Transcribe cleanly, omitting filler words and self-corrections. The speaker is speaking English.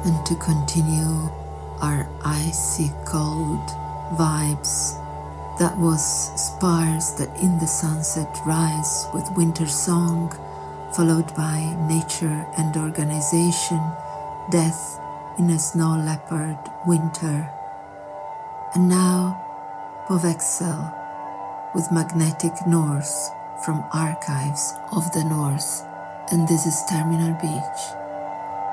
and to continue our icy cold vibes. That was Spars That in the Sunset Rise with Winter Song, followed by Nature and Organization, Death in a Snow Leopard Winter. And now Povexel with Magnetic North from Archives of the North. And this is Terminal Beach.